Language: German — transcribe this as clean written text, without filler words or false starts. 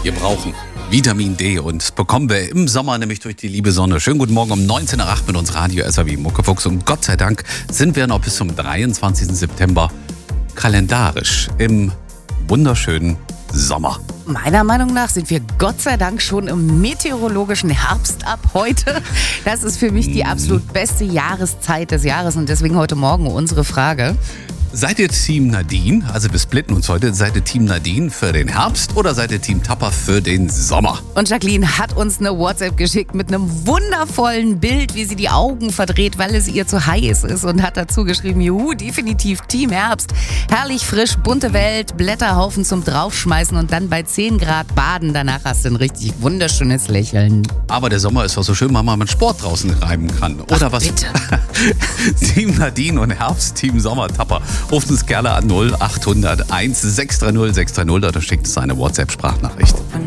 Wir brauchen Vitamin D und bekommen wir im Sommer nämlich durch die liebe Sonne. Schönen guten Morgen um 19.08 Uhr mit uns Radio SAW Muckefuchs. Und Gott sei Dank sind wir noch bis zum 23. September kalendarisch im wunderschönen Sommer. Meiner Meinung nach sind wir Gott sei Dank schon im meteorologischen Herbst ab heute. Das ist für mich die absolut beste Jahreszeit des Jahres und deswegen heute Morgen unsere Frage. Seid ihr Team Nadine? Also wir splitten uns heute. Seid ihr Team Nadine für den Herbst oder seid ihr Team Tapper für den Sommer? Und Jacqueline hat uns eine WhatsApp geschickt mit einem wundervollen Bild, wie sie die Augen verdreht, weil es ihr zu heiß ist und hat dazu geschrieben, juhu, definitiv Team Herbst. Herrlich frisch, bunte Welt, Blätterhaufen zum Draufschmeißen und dann bei 10 Grad baden. Danach hast du ein richtig wunderschönes Lächeln. Aber der Sommer ist doch so schön, weil man mit Sport draußen reiben kann. Oder was? Bitte. Team Nadine und Herbst, Team Sommer, Tapper. Ruft uns gerne an 0800 1630 630, da schickt es eine WhatsApp-Sprachnachricht.